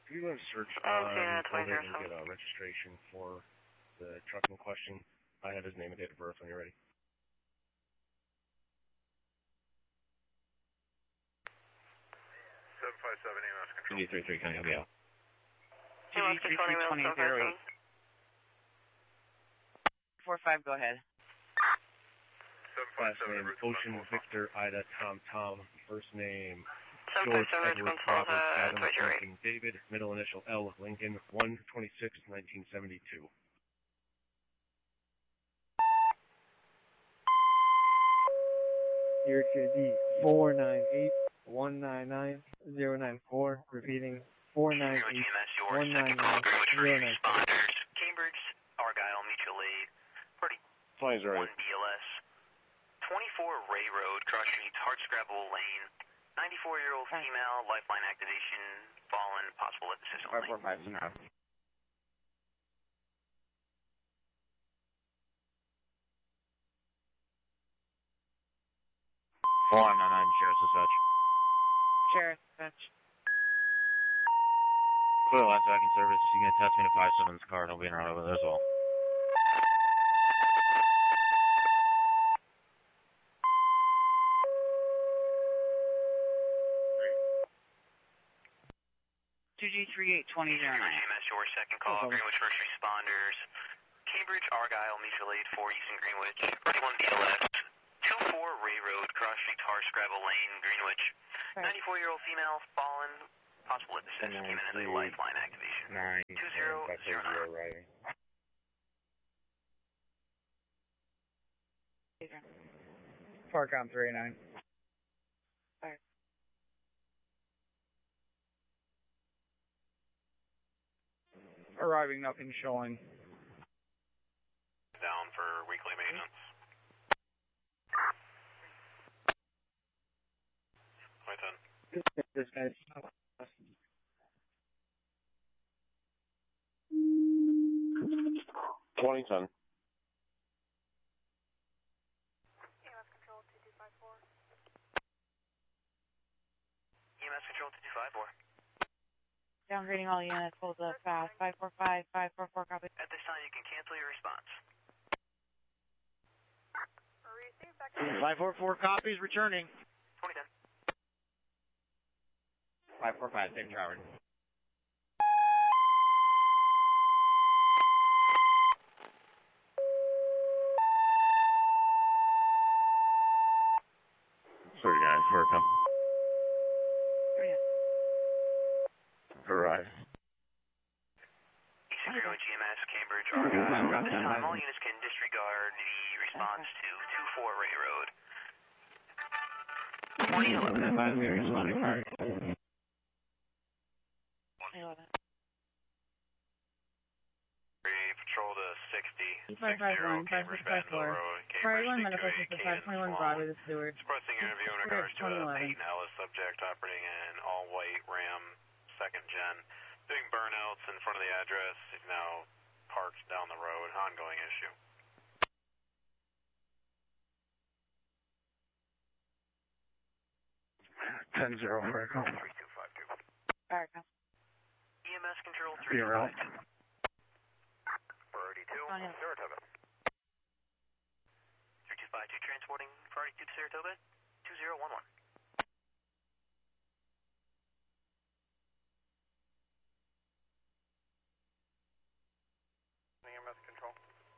If you want to search on Coded and get a registration for the truck in question, I have his name and date of birth when you're ready. 757 EMS control. TG33, can I help you out? TG33 2008. 45, go ahead. Last name, Ocean Victor Ida Tom Tom. First name, 757 George Edward Robert Adam Treasury. Lincoln David. Middle initial L Lincoln 1/26/1972. Your QD 498-199-094. Repeating 498-199-094. Cambridge, Argyle, Mutual Aid, 20's right. 1 BLS, 24 Ray Road, cross streets, Hardscrabble Lane, 94-year-old female, lifeline activation, fallen, possible at the system lane. 545 0. 499, Sheriff's Dispatch. Sheriff, dispatch. Clear last second service. You can attach me to 57's car and I'll be in route over there as well. TG382009. GMS, your second call, Greenwich first responders. Cambridge, Argyle, Mutual Aid, 4 Eastern Greenwich, 31 BLS, 24 Ray Road, cross streets, Hardscrabble Lane, Greenwich. 94-year-old female, fallen, possible at the system, came in as a lifeline activation. 2009. Parcom 389. Arriving, nothing showing. Down for weekly maintenance. Wait then. This guy's 2010. EMS control 2254. EMS control 2254. Downgrading all units, hold up fast. 545, 544, copy. At this time, you can cancel your response. Receive back 544 copies returning. 2010. 545, same driver. Sorry guys, where come? Arrive. Eastern Greenwich, GMS, Cambridge, Argyle. At this time, all units can disregard the response to 24 Ray Road. 2011. Patrol to 60. 551, 554. Priority 1 medical system 521 Broadway, the Stewart. Expressing interview in regards to a 2011. Peyton Ellis subject operating an all-white Ram 2nd gen. Doing burnouts in front of the address. He's now parked down the road. Ongoing issue. $10-0 Fargo. 3252. Fargo. EMS control Be around. 352. 482, Saratoga. 3252 transporting 482 to Saratoga, 2011. EMS control.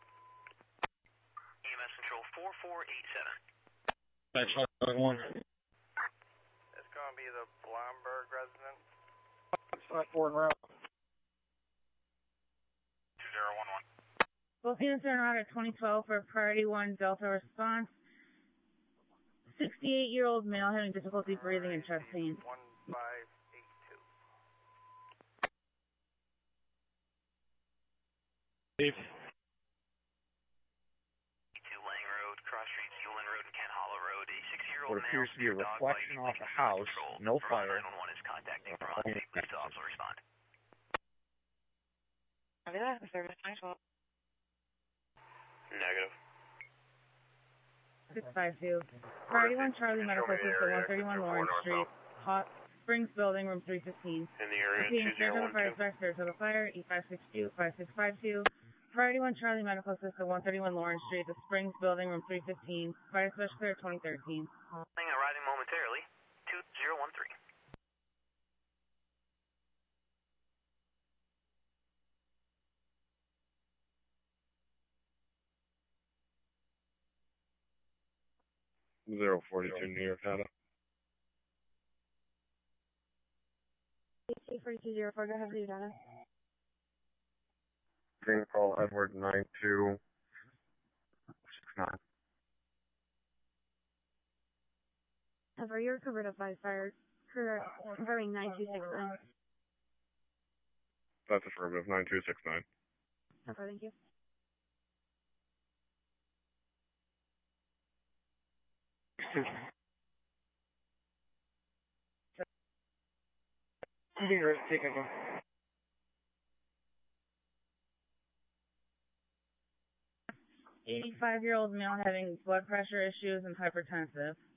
EMS control 4487. That's 1. It's going to be the Blomberg residence. 54 in route. 2011. Both units are en route at 2012 for priority 1 Delta response. 68-year-old male having difficulty breathing and chest pain. 1582. Steve. 2 Lang Road, Cross Streets, Yulin Road, and Kent Hollow Road. A 60-year-old What male appears to be a reflection off a house, no fire. 911 is contacting for on-state police to also respond. Copy that. Service 912. Negative. 652. Priority 1 Charlie Medical System 131 Lawrence Street. Springs Building, room 315. In the area, Repeating, schedule 2012. fire inspector to the fire, E562-5652. Priority 1 Charlie Medical System, 131 Lawrence Street, the Springs Building, room 315. Fire special clear 2013. Arriving momentarily. 2013. Zero 42 New York Data. 4204, go ahead, Donna. Green call Edward 9269. Ever, you're covered up by fire. Covering 9269. That's affirmative, 9269. Ever, thank you. Take a go. 85-year-old male having blood pressure issues and hypertensive.